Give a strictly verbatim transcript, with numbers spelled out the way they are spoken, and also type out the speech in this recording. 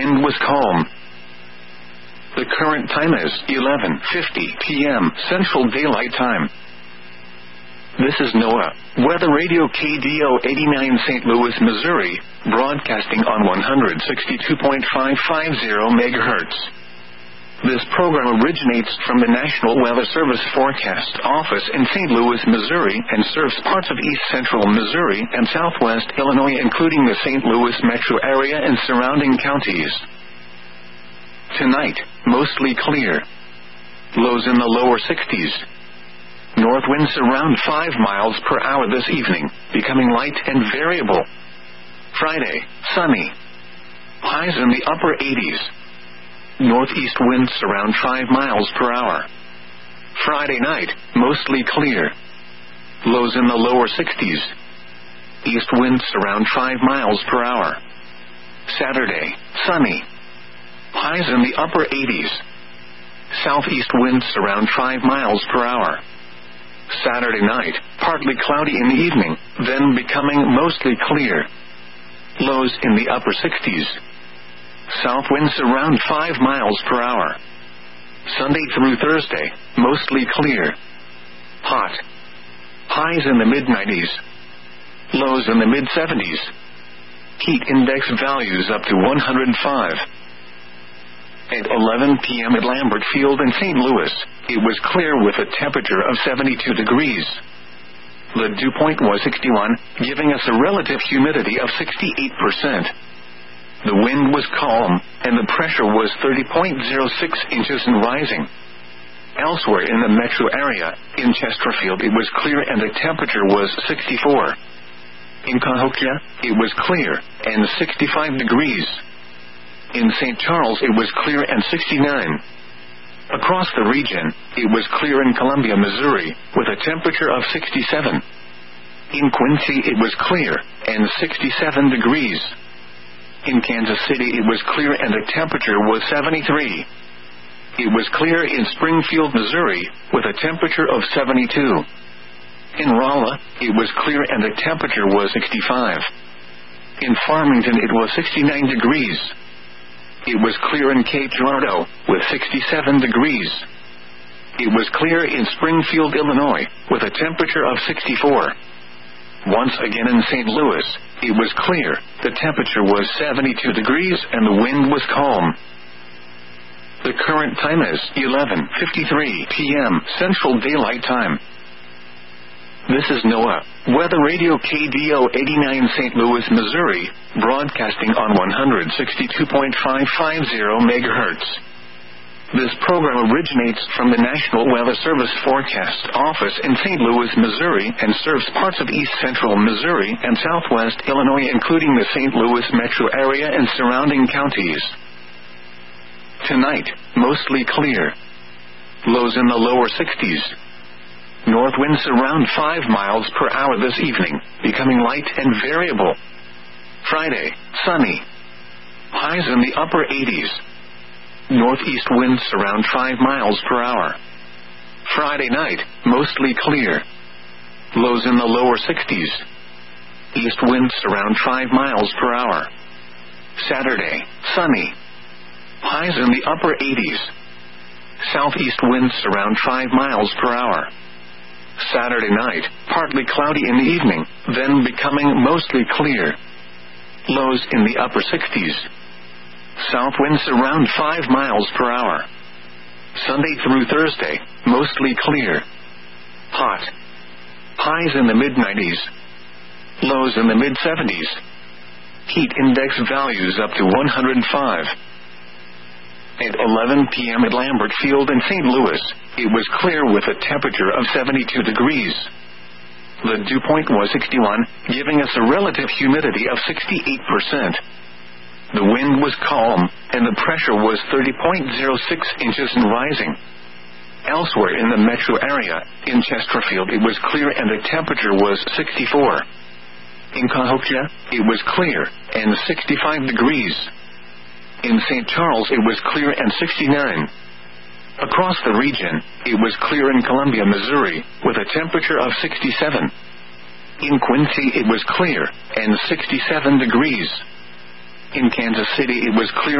wind was calm. The current time is eleven fifty p m Central Daylight Time. This is NOAA Weather Radio K D O eighty-nine Saint Louis, Missouri, broadcasting on one sixty-two point five five zero megahertz. This program originates from the National Weather Service Forecast Office in Saint Louis, Missouri, and serves parts of east central Missouri and southwest Illinois, including the Saint Louis metro area and surrounding counties. Tonight, mostly clear. Lows in the lower sixties. North winds around five miles per hour this evening, becoming light and variable. Friday, sunny. Highs in the upper eighties. Northeast winds around five miles per hour. Friday night, mostly clear. Lows in the lower sixties. East winds around five miles per hour. Saturday, sunny. Highs in the upper eighties. Southeast winds around five miles per hour. Saturday night, partly cloudy in the evening, then becoming mostly clear. Lows in the upper sixties. South winds around five miles per hour. Sunday through Thursday, mostly clear. Hot. Highs in the mid nineties. Lows in the mid seventies. Heat index values up to one hundred five. At eleven p m at Lambert Field in Saint Louis, it was clear with a temperature of seventy-two degrees. The dew point was sixty-one, giving us a relative humidity of sixty-eight percent. The wind was calm, and the pressure was thirty point zero six inches and rising. Elsewhere in the metro area, in Chesterfield it was clear and the temperature was sixty-four. In Cahokia, it was clear, and sixty-five degrees. In Saint Charles it was clear and sixty-nine. Across the region, it was clear in Columbia, Missouri, with a temperature of sixty-seven. In Quincy it was clear, and sixty-seven degrees. In Kansas City it was clear and the temperature was seventy-three. It was clear in Springfield, Missouri, with a temperature of seventy-two. In Rolla, it was clear and the temperature was sixty-five. In Farmington it was sixty-nine degrees. It was clear in Cape Girardeau, with sixty-seven degrees. It was clear in Springfield, Illinois, with a temperature of sixty-four. Once again in Saint Louis, it was clear, the temperature was seventy-two degrees and the wind was calm. The current time is eleven fifty-three p m Central Daylight Time. This is NOAA Weather Radio K D O eighty-nine Saint Louis, Missouri, broadcasting on one sixty-two point five five zero megahertz. This program originates from the National Weather Service Forecast Office in Saint Louis, Missouri, and serves parts of east central Missouri and southwest Illinois, including the Saint Louis metro area and surrounding counties. Tonight, mostly clear. Lows in the lower sixties. North winds around five miles per hour this evening, becoming light and variable. Friday, sunny. Highs in the upper eighties. Northeast winds around five miles per hour. Friday night, mostly clear. Lows in the lower sixties. East winds around five miles per hour. Saturday, sunny. Highs in the upper eighties. Southeast winds around five miles per hour. Saturday night, partly cloudy in the evening, then becoming mostly clear. Lows in the upper sixties. South winds around five miles per hour. Sunday through Thursday, mostly clear. Hot. Highs in the mid nineties. Lows in the mid seventies. Heat index values up to one hundred five. At eleven p m at Lambert Field in Saint Louis, it was clear with a temperature of seventy-two degrees. The dew point was sixty-one, giving us a relative humidity of sixty-eight percent. The wind was calm, and the pressure was thirty point zero six inches and rising. Elsewhere in the metro area, in Chesterfield it was clear and the temperature was sixty-four. In Cahokia, it was clear, and sixty-five degrees. In Saint Charles it was clear and sixty-nine. Across the region, it was clear in Columbia, Missouri, with a temperature of sixty-seven. In Quincy it was clear, and sixty-seven degrees. In Kansas City it was clear